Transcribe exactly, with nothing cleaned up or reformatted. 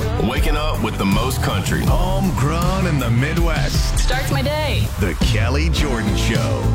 Waking up with the most country. Homegrown in the Midwest. Starts my day. The Kelly Jordan Show.